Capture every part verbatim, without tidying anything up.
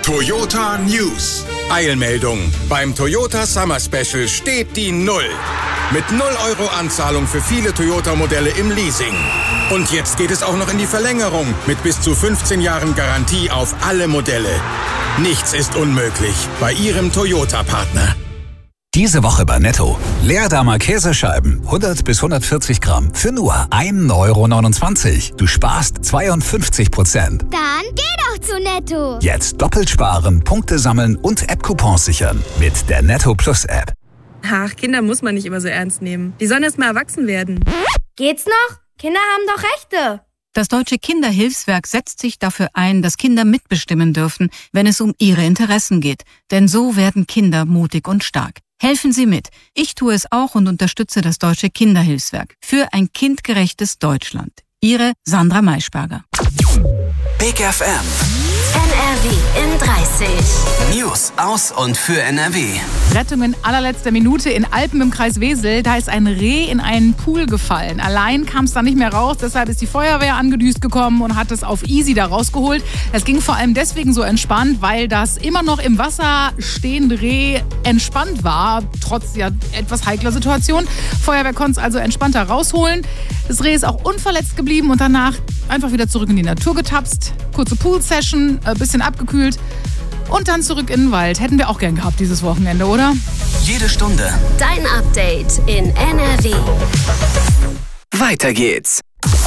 Toyota News. Eilmeldung. Beim Toyota Summer Special steht die Null. Mit null Euro Anzahlung für viele Toyota-Modelle im Leasing. Und jetzt geht es auch noch in die Verlängerung mit bis zu fünfzehn Jahren Garantie auf alle Modelle. Nichts ist unmöglich bei Ihrem Toyota-Partner. Diese Woche bei Netto. Leerdamer Käsescheiben, hundert bis hundertvierzig Gramm, für nur ein Euro neunundzwanzig. Du sparst zweiundfünfzig Prozent. Dann geh doch zu Netto. Jetzt doppelt sparen, Punkte sammeln und App-Coupons sichern mit der Netto Plus App. Ach, Kinder muss man nicht immer so ernst nehmen. Die sollen erst mal erwachsen werden. Geht's noch? Kinder haben doch Rechte. Das Deutsche Kinderhilfswerk setzt sich dafür ein, dass Kinder mitbestimmen dürfen, wenn es um ihre Interessen geht. Denn so werden Kinder mutig und stark. Helfen Sie mit. Ich tue es auch und unterstütze das Deutsche Kinderhilfswerk für ein kindgerechtes Deutschland. Ihre Sandra Maischberger. Big F M. N R W in dreißig. News aus und für N R W. Rettung in allerletzter Minute in Alpen im Kreis Wesel. Da ist ein Reh in einen Pool gefallen. Allein kam es da nicht mehr raus. Deshalb ist die Feuerwehr angedüst gekommen und hat es auf easy da rausgeholt. Es ging vor allem deswegen so entspannt, weil das immer noch im Wasser stehende Reh entspannt war. Trotz ja etwas heikler Situation. Feuerwehr konnte es also entspannter rausholen. Das Reh ist auch unverletzt geblieben und danach einfach wieder zurück in die Natur getapst. Kurze Pool-Session, ein bisschen abgekühlt. Und dann zurück in den Wald. Hätten wir auch gern gehabt dieses Wochenende, oder? Jede Stunde. Dein Update in N R W. Weiter geht's.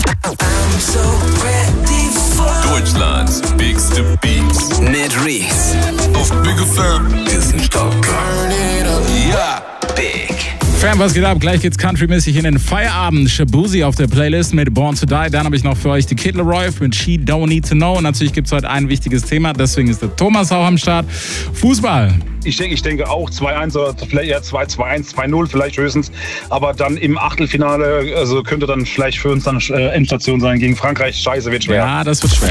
Deutschlands bigste Beats. Mit Reese. Auf Big F M. Ist ein Stocker. Ja. Big. Fam, was geht ab? Gleich geht's countrymäßig in den Feierabend. Shabuzi auf der Playlist mit Born to Die. Dann habe ich noch für euch die Kid Laroi mit She Don't Need to Know. Und natürlich gibt's heute ein wichtiges Thema. Deswegen ist der Thomas auch am Start. Fußball. Ich denke, ich denke auch zwei eins oder vielleicht eher zwei zwei eins, zwei null vielleicht höchstens. Aber dann im Achtelfinale, also könnte dann vielleicht für uns dann äh, Endstation sein gegen Frankreich. Scheiße, wird schwer. Ja, das wird schwer.